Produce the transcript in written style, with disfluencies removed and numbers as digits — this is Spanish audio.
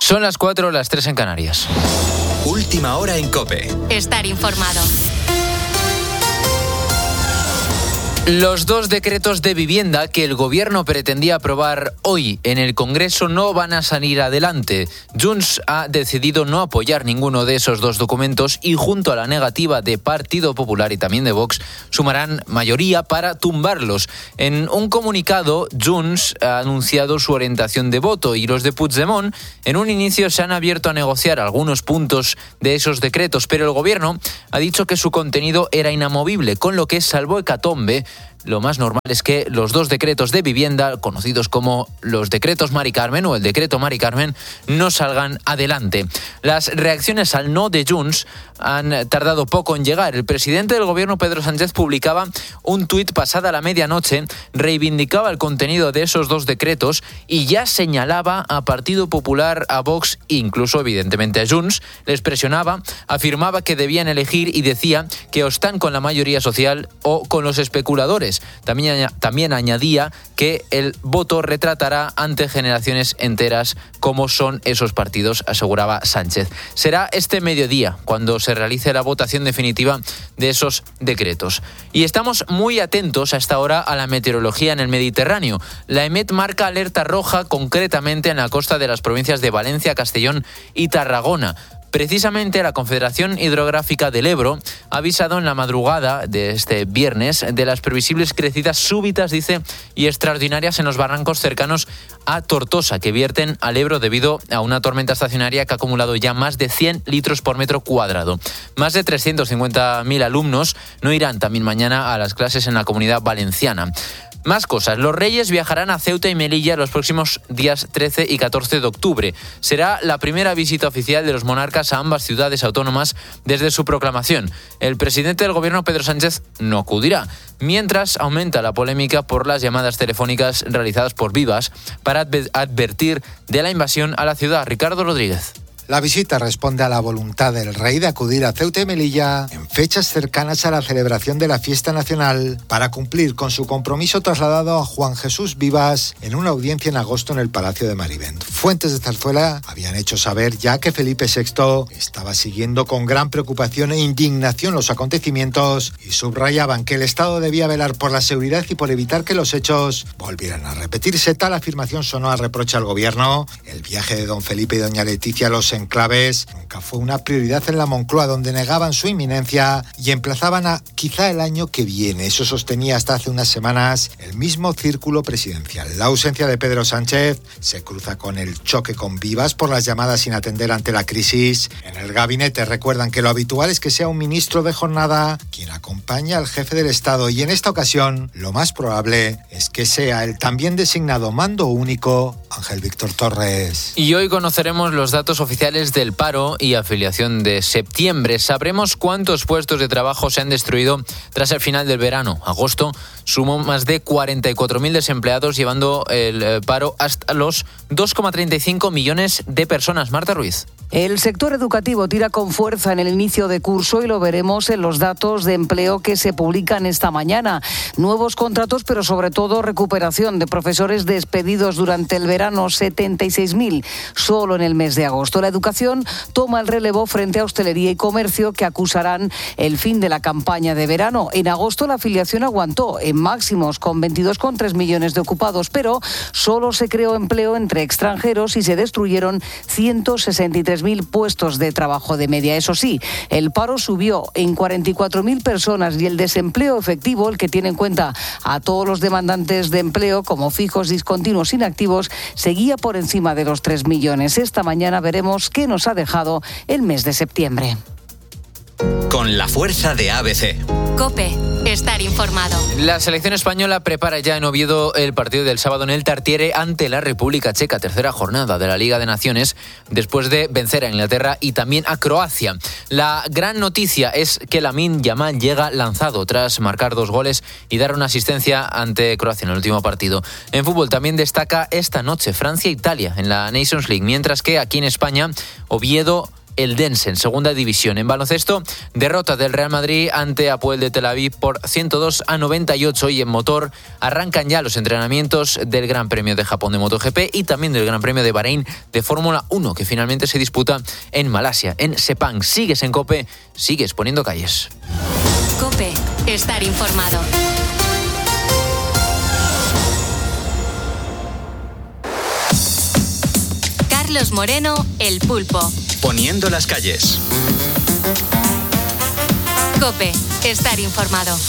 Son las 4, las 3 en Canarias. Última hora en COPE. Estar informado. Los 2 decretos de vivienda que el Gobierno pretendía aprobar hoy en el Congreso no van a salir adelante. Junts ha decidido no apoyar ninguno de esos 2 documentos y, junto a la negativa de Partido Popular y también de Vox, sumarán mayoría para tumbarlos. En un comunicado, Junts ha anunciado su orientación de voto y los de Puigdemont en un inicio se han abierto a negociar algunos puntos de esos decretos, pero el Gobierno ha dicho que su contenido era inamovible, con lo que, salvo hecatombe, lo más normal es que los 2 decretos de vivienda, conocidos como los decretos Mari Carmen o el decreto Mari Carmen, no salgan adelante. Las reacciones al no de Junts han tardado poco en llegar. El presidente del Gobierno, Pedro Sánchez, publicaba un tuit pasada la medianoche, reivindicaba el contenido de esos 2 decretos y ya señalaba a Partido Popular, a Vox e incluso, evidentemente, a Junts. Les presionaba, afirmaba que debían elegir y decía que o están con la mayoría social o con los especuladores. También añadía que el voto retratará ante generaciones enteras cómo son esos partidos, aseguraba Sánchez. Será este mediodía cuando se realice la votación definitiva de esos decretos. Y estamos muy atentos a esta hora a la meteorología en el Mediterráneo. La EMET marca alerta roja concretamente en la costa de las provincias de Valencia, Castellón y Tarragona. Precisamente la Confederación Hidrográfica del Ebro ha avisado en la madrugada de este viernes de las previsibles crecidas súbitas, dice, y extraordinarias en los barrancos cercanos a Tortosa, que vierten al Ebro debido a una tormenta estacionaria que ha acumulado ya más de 100 litros por metro cuadrado. Más de 350.000 alumnos no irán también mañana a las clases en la Comunidad Valenciana. Más cosas. Los Reyes viajarán a Ceuta y Melilla los próximos días 13 y 14 de octubre. Será la primera visita oficial de los monarcas a ambas ciudades autónomas desde su proclamación. El presidente del Gobierno, Pedro Sánchez, no acudirá, mientras aumenta la polémica por las llamadas telefónicas realizadas por Vivas para advertir de la invasión a la ciudad. Ricardo Rodríguez. La visita responde a la voluntad del rey de acudir a Ceuta y Melilla en fechas cercanas a la celebración de la fiesta nacional para cumplir con su compromiso trasladado a Juan Jesús Vivas en una audiencia en agosto en el Palacio de Marivent. Fuentes de Zarzuela habían hecho saber ya que Felipe VI estaba siguiendo con gran preocupación e indignación los acontecimientos y subrayaban que el Estado debía velar por la seguridad y por evitar que los hechos volvieran a repetirse. Tal afirmación sonó a reproche al gobierno. El viaje de don Felipe y doña Leticia a los enclaves nunca fue una prioridad en la Moncloa, donde negaban su inminencia y emplazaban a quizá el año que viene. Eso sostenía hasta hace unas semanas el mismo círculo presidencial. La ausencia de Pedro Sánchez se cruza con el choque con Vivas por las llamadas sin atender ante la crisis. En el gabinete recuerdan que lo habitual es que sea un ministro de jornada quien acompaña al jefe del Estado, y en esta ocasión lo más probable es que sea el también designado mando único, Ángel Víctor Torres. Y hoy conoceremos los datos oficiales del paro y afiliación de septiembre. Sabremos cuántos puestos de trabajo se han destruido tras el final del verano. Agosto sumó más de 44.000 desempleados, llevando el paro hasta los 2,35 millones de personas. Marta Ruiz. El sector educativo tira con fuerza en el inicio de curso y lo veremos en los datos de empleo que se publican esta mañana. Nuevos contratos, pero sobre todo recuperación de profesores despedidos durante el verano, 76.000 solo en el mes de agosto. La educación toma el relevo frente a hostelería y comercio, que acusarán el fin de la campaña de verano. En agosto la afiliación aguantó en máximos con 22,3 millones de ocupados, pero solo se creó empleo entre extranjeros y se destruyeron 163.000 puestos de trabajo de media. Eso sí, el paro subió en 44.000 personas y el desempleo efectivo, el que tiene en cuenta a todos los demandantes de empleo como fijos, discontinuos, inactivos, seguía por encima de los 3 millones. Esta mañana veremos qué nos ha dejado el mes de septiembre. Con la fuerza de ABC. COPE. Estar informado. La selección española prepara ya en Oviedo el partido del sábado en el Tartiere ante la República Checa, tercera jornada de la Liga de Naciones, después de vencer a Inglaterra y también a Croacia. La gran noticia es que Lamine Yamal llega lanzado tras marcar 2 goles y dar una asistencia ante Croacia en el último partido. En fútbol también destaca esta noche Francia-Italia en la Nations League, mientras que aquí en España Oviedo Eldense en segunda división. En baloncesto, derrota del Real Madrid ante Apoel de Tel Aviv por 102-98 y en motor arrancan ya los entrenamientos del Gran Premio de Japón de MotoGP y también del Gran Premio de Bahrein de Fórmula 1 que finalmente se disputa en Malasia, en Sepang. Sigues en COPE, sigues poniendo calles. COPE, estar informado. Carlos Moreno, El Pulpo. Poniendo las calles. COPE, estar informado.